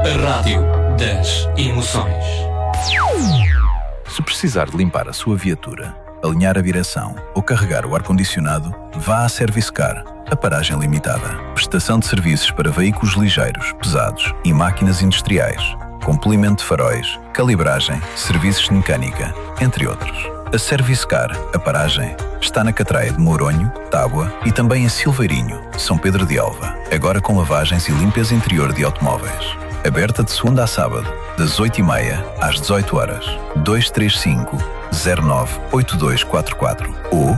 A rádio das emoções. Se precisar de limpar a sua viatura, alinhar a direção ou carregar o ar-condicionado, vá à Servicecar, a paragem limitada. Prestação de serviços para veículos ligeiros, pesados e máquinas industriais, com polimento de faróis, calibragem, serviços de mecânica, entre outros. A Servicecar, a paragem, está na Catraia de Mouronho, Tábua e também em Silveirinho, São Pedro de Alva, agora com lavagens e limpeza interior de automóveis. Aberta de segunda a sábado, das 8h30 às 18h. 235-098244 ou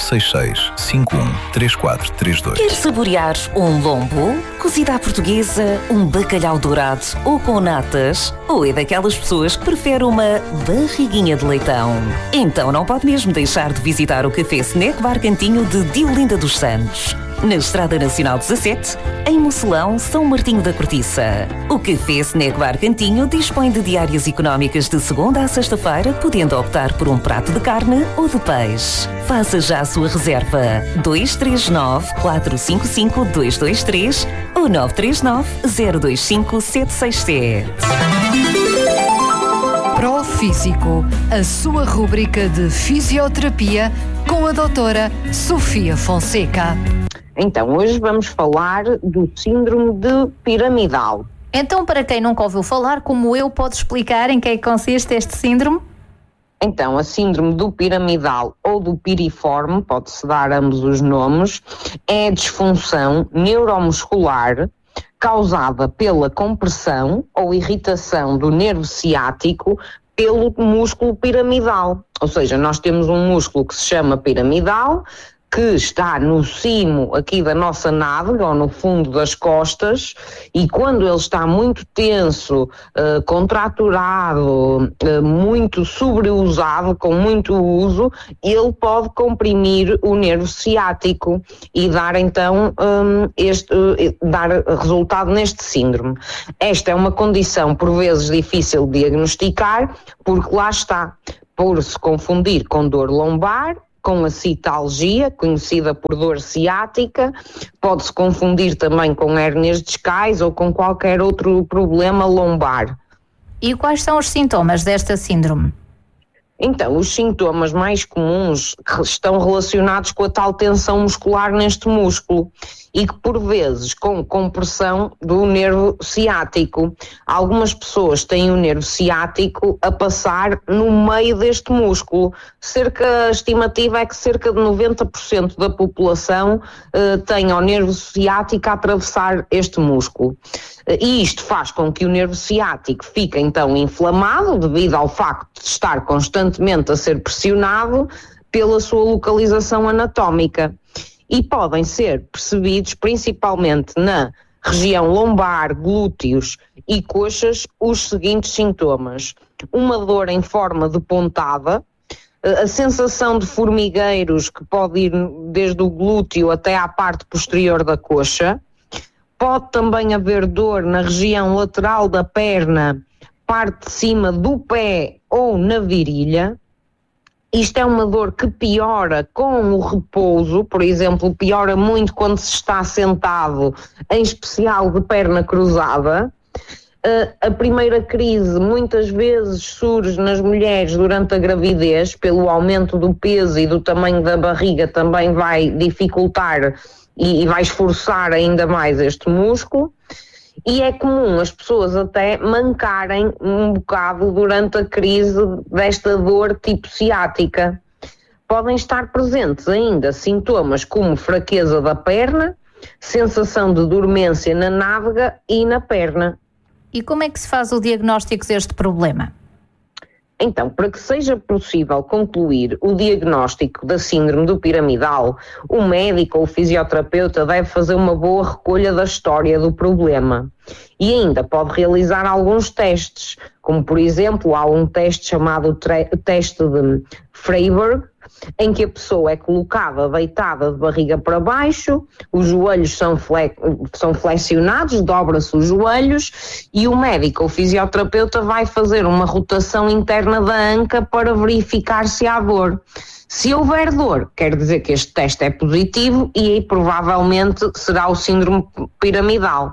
966-513432. Quer saborear um lombo, cozido à portuguesa, um bacalhau dourado ou com natas? Ou é daquelas pessoas que prefere uma barriguinha de leitão? Então não pode mesmo deixar de visitar o Café Snack Bar Cantinho de Diolinda dos Santos, na Estrada Nacional 17, em Mocelão, São Martinho da Cortiça. O Café Snack Bar Cantinho dispõe de diárias económicas de segunda a sexta-feira, podendo optar por um prato de carne ou de peixe. Faça já a sua reserva. 239-455-223 ou 939-025-767. Profísico, a sua rúbrica de fisioterapia com a doutora Sofia Fonseca. Então, hoje vamos falar do síndrome de piramidal. Então, para quem nunca ouviu falar, como eu, pode explicar em que é que consiste este síndrome? Então, a síndrome do piramidal ou do piriforme, pode-se dar ambos os nomes, é a disfunção neuromuscular causada pela compressão ou irritação do nervo ciático pelo músculo piramidal. Ou seja, nós temos um músculo que se chama piramidal, que está no cimo aqui da nossa nádega ou no fundo das costas, e quando ele está muito tenso, contraturado, muito sobreusado, com muito uso, ele pode comprimir o nervo ciático e dar então dar resultado neste síndrome. Esta é uma condição por vezes difícil de diagnosticar, porque lá está, por se confundir com dor lombar, com a citalgia, conhecida por dor ciática, pode-se confundir também com hérnias discais ou com qualquer outro problema lombar. E quais são os sintomas desta síndrome? Então, os sintomas mais comuns estão relacionados com a tal tensão muscular neste músculo e que, por vezes, com compressão do nervo ciático. Algumas pessoas têm o nervo ciático a passar no meio deste músculo. A estimativa é que cerca de 90% da população tem o nervo ciático a atravessar este músculo. E isto faz com que o nervo ciático fique então inflamado devido ao facto de estar constantemente a ser pressionado pela sua localização anatómica. E podem ser percebidos principalmente na região lombar, glúteos e coxas os seguintes sintomas: uma dor em forma de pontada, a sensação de formigueiros que pode ir desde o glúteo até à parte posterior da coxa. Pode também haver dor na região lateral da perna, parte de cima do pé ou na virilha. Isto é uma dor que piora com o repouso, por exemplo, piora muito quando se está sentado, em especial de perna cruzada. A primeira crise muitas vezes surge nas mulheres durante a gravidez, pelo aumento do peso e do tamanho da barriga também vai dificultar e vai esforçar ainda mais este músculo, e é comum as pessoas até mancarem um bocado durante a crise desta dor tipo ciática. Podem estar presentes ainda sintomas como fraqueza da perna, sensação de dormência na nádega e na perna. E como é que se faz o diagnóstico deste problema? Então, para que seja possível concluir o diagnóstico da síndrome do piramidal, o médico ou o fisioterapeuta deve fazer uma boa recolha da história do problema. E ainda pode realizar alguns testes, como por exemplo, há um teste chamado teste de Freiberg, em que a pessoa é colocada deitada de barriga para baixo, os joelhos são flexionados, dobra-se os joelhos e o médico ou fisioterapeuta vai fazer uma rotação interna da anca para verificar se há dor. Se houver dor, quer dizer que este teste é positivo e aí provavelmente será o síndrome piramidal.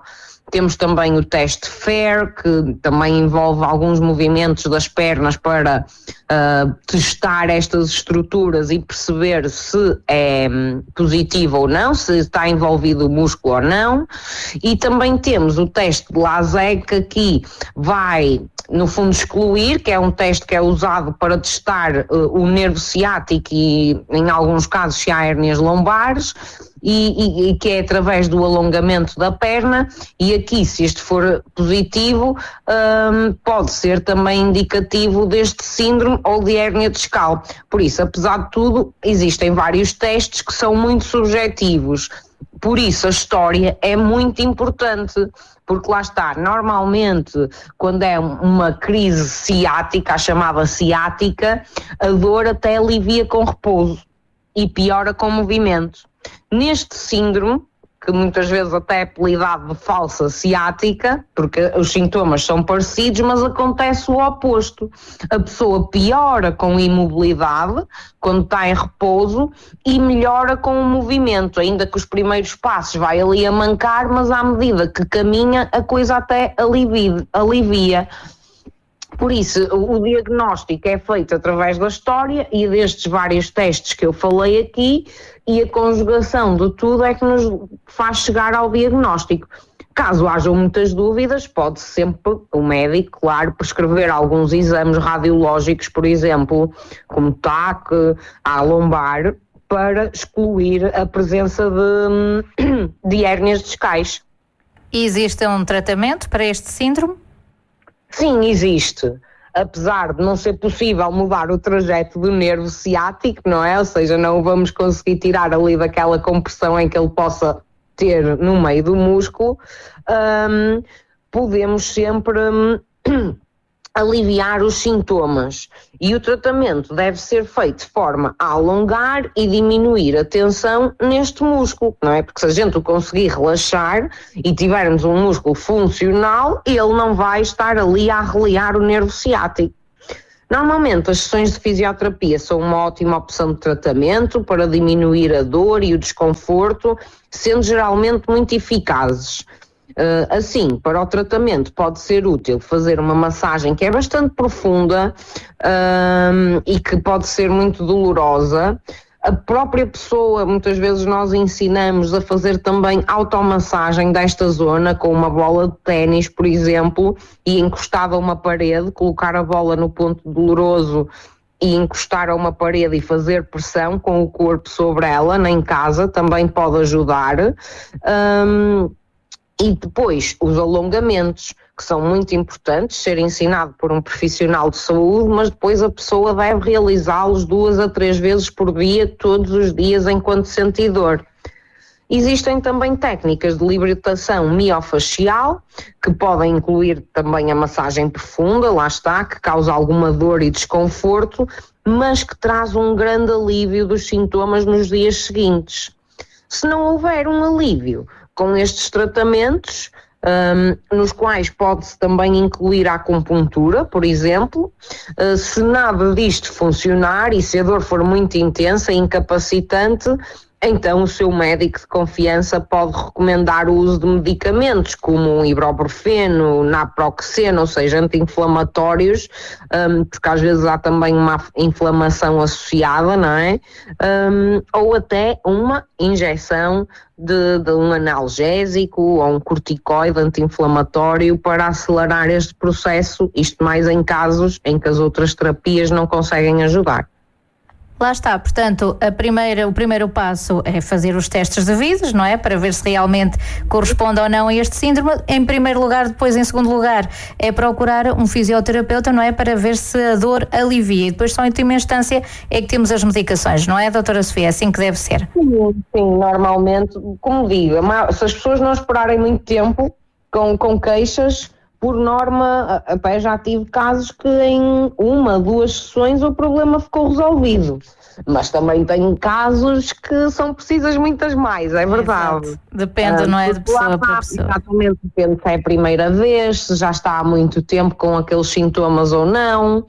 Temos também o teste FAIR, que também envolve alguns movimentos das pernas para testar estas estruturas e perceber se é positivo ou não, se está envolvido o músculo ou não. E também temos o teste de LASEG, que aqui vai, no fundo, excluir, que é um teste que é usado para testar o nervo ciático e, em alguns casos, se há hérnias lombares, e que é através do alongamento da perna, e aqui, se este for positivo, pode ser também indicativo deste síndrome ou de hérnia discal. Por isso, apesar de tudo, existem vários testes que são muito subjetivos. Por isso a história é muito importante, porque lá está, normalmente quando é uma crise ciática, a chamada ciática, a dor até alivia com repouso e piora com movimento. Neste síndrome, que muitas vezes até é apelidado de falsa ciática, porque os sintomas são parecidos, mas acontece o oposto. A pessoa piora com imobilidade, quando está em repouso, e melhora com o movimento, ainda que os primeiros passos vai ali a mancar, mas à medida que caminha, a coisa até alivia. Por isso, o diagnóstico é feito através da história e destes vários testes que eu falei aqui, e a conjugação de tudo é que nos faz chegar ao diagnóstico. Caso hajam muitas dúvidas, pode sempre o médico, claro, prescrever alguns exames radiológicos, por exemplo, como TAC, a lombar, para excluir a presença de hérnias discais. E existe um tratamento para este síndrome? Sim, existe. Apesar de não ser possível mudar o trajeto do nervo ciático, não é? Ou seja, não vamos conseguir tirar ali daquela compressão em que ele possa ter no meio do músculo, podemos sempre aliviar os sintomas, e o tratamento deve ser feito de forma a alongar e diminuir a tensão neste músculo, não é? Porque se a gente o conseguir relaxar e tivermos um músculo funcional, ele não vai estar ali a arreliar o nervo ciático. Normalmente as sessões de fisioterapia são uma ótima opção de tratamento para diminuir a dor e o desconforto, sendo geralmente muito eficazes. Assim, para o tratamento pode ser útil fazer uma massagem que é bastante profunda e que pode ser muito dolorosa. A própria pessoa, muitas vezes nós ensinamos a fazer também automassagem desta zona com uma bola de ténis, por exemplo, e encostada a uma parede, colocar a bola no ponto doloroso e encostar a uma parede e fazer pressão com o corpo sobre ela, em casa, também pode ajudar. E depois os alongamentos, que são muito importantes, ser ensinado por um profissional de saúde, mas depois a pessoa deve realizá-los 2 a 3 vezes por dia, todos os dias, enquanto sente dor. Existem também técnicas de libertação miofascial, que podem incluir também a massagem profunda, lá está, que causa alguma dor e desconforto, mas que traz um grande alívio dos sintomas nos dias seguintes. Se não houver um alívio com estes tratamentos, nos quais pode-se também incluir a acupuntura, por exemplo, se nada disto funcionar e se a dor for muito intensa e incapacitante, então o seu médico de confiança pode recomendar o uso de medicamentos como ibuprofeno, naproxeno, ou seja, anti-inflamatórios, porque às vezes há também uma inflamação associada, não é? Ou até uma injeção de um analgésico ou um corticoide anti-inflamatório para acelerar este processo, isto mais em casos em que as outras terapias não conseguem ajudar. Lá está, portanto, o primeiro passo é fazer os testes devidos, não é? Para ver se realmente corresponde ou não a este síndrome. Em primeiro lugar, depois em segundo lugar, é procurar um fisioterapeuta, não é? Para ver se a dor alivia. E depois só em última instância é que temos as medicações, não é, doutora Sofia? É assim que deve ser. Sim, normalmente, como digo, se as pessoas não esperarem muito tempo com queixas, por norma, até já tive casos que em 1, 2 sessões o problema ficou resolvido. Mas também tenho casos que são precisas muitas mais, é verdade. Exato. Depende, não é, de pessoa para pessoa. Exatamente, depende se é a primeira vez, se já está há muito tempo com aqueles sintomas ou não.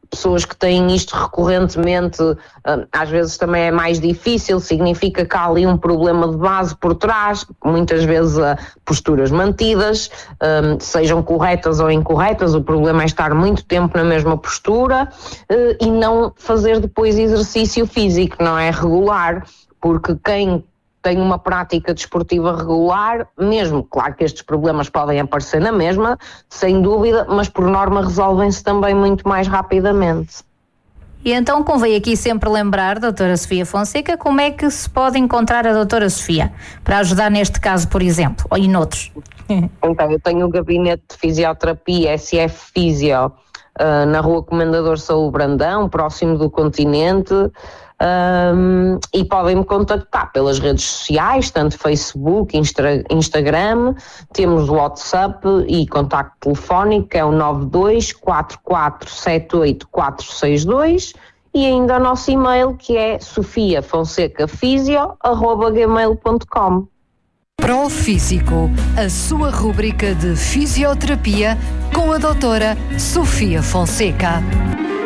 pessoas que têm isto recorrentemente, às vezes também é mais difícil, significa que há ali um problema de base por trás, muitas vezes posturas mantidas, sejam corretas ou incorretas, o problema é estar muito tempo na mesma postura e não fazer depois exercício físico, não é regular, porque quem tem uma prática desportiva regular, mesmo, claro que estes problemas podem aparecer na mesma, sem dúvida, mas por norma resolvem-se também muito mais rapidamente. E então convém aqui sempre lembrar, doutora Sofia Fonseca, como é que se pode encontrar a doutora Sofia, para ajudar neste caso, por exemplo, ou em outros? Então, eu tenho o gabinete de fisioterapia SF Fisio, na Rua Comendador Saúl Brandão, próximo do Continente, e podem-me contactar pelas redes sociais, tanto Facebook, Instagram, temos o WhatsApp e contacto telefónico, que é o 9244788462, e ainda o nosso e-mail, que é sofiafonsecafisio@gmail.com. Pro Físico, a sua rúbrica de fisioterapia com a doutora Sofia Fonseca.